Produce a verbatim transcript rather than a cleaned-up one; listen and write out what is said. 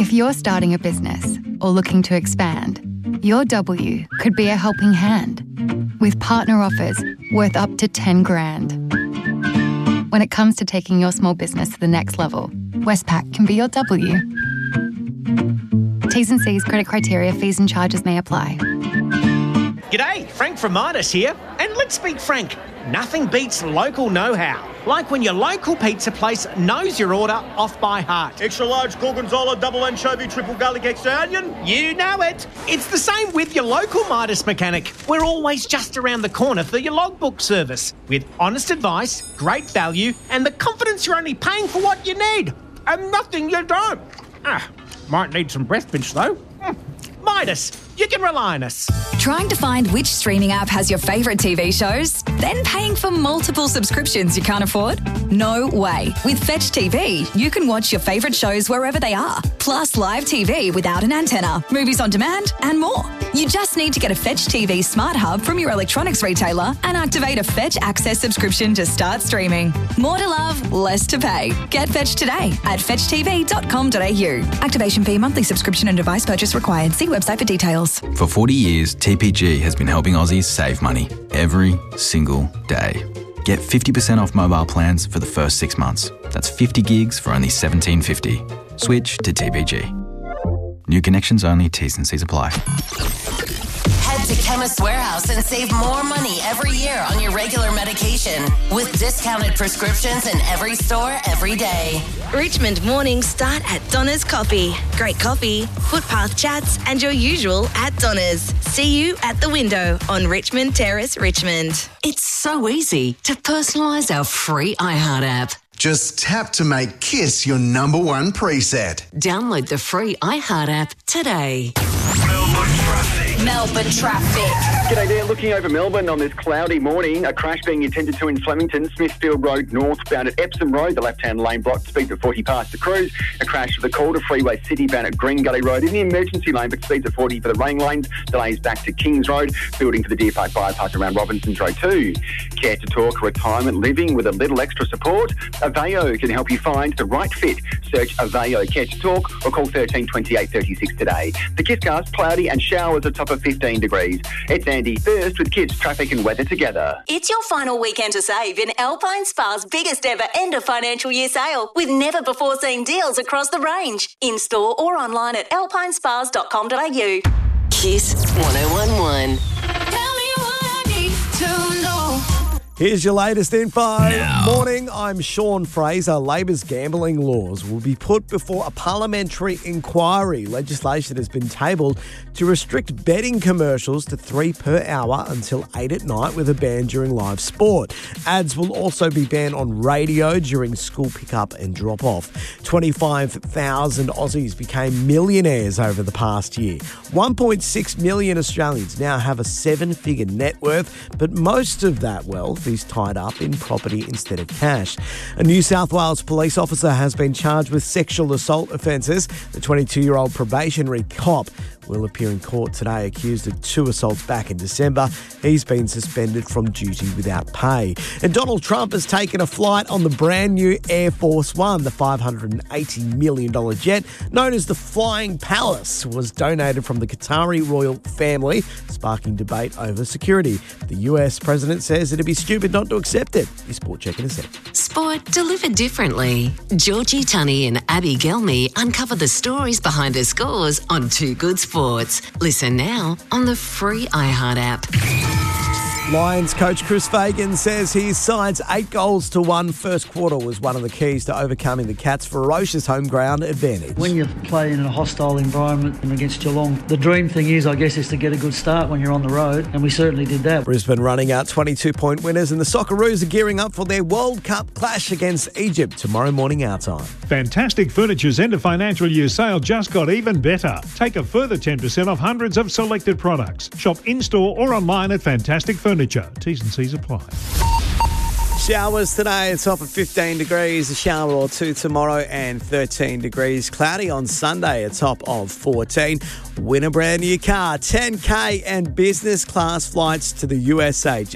If you're starting a business or looking to expand, your W could be a helping hand with partner offers worth up to ten grand. When it comes to taking your small business to the next level, Westpac can be your W. T's and C's, credit criteria, fees and charges may apply. G'day, Frank from Midas here. And let's speak frank, nothing beats local know-how. Like when your local pizza place knows your order off by heart. Extra large gorgonzola, double anchovy, triple garlic, extra onion. You know it. It's the same with your local Midas mechanic. We're always just around the corner for your logbook service. With honest advice, great value, and the confidence you're only paying for what you need. And nothing you don't. Ah, might need some breath mints though. Mm. Midas, you can rely on us. Trying to find which streaming app has your favourite T V shows? Then paying for multiple subscriptions you can't afford? No way. With Fetch T V, you can watch your favourite shows wherever they are. Plus live T V without an antenna, movies on demand and more. You just need to get a Fetch T V Smart Hub from your electronics retailer and activate a Fetch Access subscription to start streaming. More to love, less to pay. Get Fetch today at fetch t v dot com dot a u. Activation fee, monthly subscription and device purchase required. See website for details. For forty years, T P G has been helping Aussies save money every single day. Get fifty percent off mobile plans for the first six months. That's fifty gigs for only seventeen fifty. Switch to T P G. New connections only, T's and C's apply. Head to Chemist Warehouse and save more money every year on your regular medication with discounted prescriptions in every store every day. Richmond mornings start at Donna's Coffee. Great coffee, footpath chats, and your usual at Donna's. See you at the window on Richmond Terrace, Richmond. It's so easy to personalise our free iHeart app. Just tap to make KISS your number one preset. Download the free iHeart app today. Melbourne traffic. Melbourne traffic. G'day there, looking over Melbourne on this cloudy morning. A crash being attended to in Flemington, Smithfield Road northbound at Epsom Road. The left-hand lane blocked, speeds at forty past the Cruise. A crash for the Calder Freeway City bound at Green Gully Road in the emergency lane, but speeds at forty for the running lanes. Delays back to Kings Road, building for the Deer Park bypass around Robinson's Road too. Care to Talk retirement living with a little extra support? Aveo can help you find the right fit. Search Aveo Care to Talk or call thirteen twenty-eight thirty-six today. The KISScast, cloudy and showers at top of fifteen degrees. It's Andy First with kids, traffic and weather together. It's your final weekend to save in Alpine Spa's biggest ever end of financial year sale with never before seen deals across the range. In store or online at alpine spas dot com dot a u. Kiss one oh one one. Tell me what I need to know. Here's your latest info. Now. Morning, I'm Sean Fraser. Labor's gambling laws will be put before a parliamentary inquiry. Legislation has been tabled to restrict betting commercials to three per hour until eight at night with a ban during live sport. Ads will also be banned on radio during school pickup and drop-off. twenty-five thousand Aussies became millionaires over the past year. one point six million Australians now have a seven-figure net worth, but most of that wealth is tied up in property instead of cash. A New South Wales police officer has been charged with sexual assault offences. The twenty-two-year-old probationary cop will appear in court today, accused of two assaults back in December. He's been suspended from duty without pay. And Donald Trump has taken a flight on the brand new Air Force One. The five hundred eighty million dollars jet, known as the Flying Palace, was donated from the Qatari royal family, sparking debate over security. The U S president says it'd be stupid not to accept it. Your Sport Check in a sec. Sport delivered differently. Georgie Tunney and Abby Gelmy uncover the stories behind her scores on Too Good Sports. Listen now on the free iHeart app. Lions coach Chris Fagan says his side's eight goals to one first quarter was one of the keys to overcoming the Cats' ferocious home ground advantage. When you play in a hostile environment and against Geelong, the dream thing is, I guess, is to get a good start when you're on the road, and we certainly did that. Brisbane running out twenty-two point winners, and the Socceroos are gearing up for their World Cup clash against Egypt tomorrow morning our time. Fantastic Furniture's end of financial year sale just got even better. Take a further ten percent off hundreds of selected products. Shop in-store or online at Fantastic Furniture. T's and C's apply. Showers today, it's off at fifteen degrees, a shower or two tomorrow, and thirteen degrees. Cloudy on Sunday, a top of fourteen. Win a brand new car, ten K and business class flights to the U S A.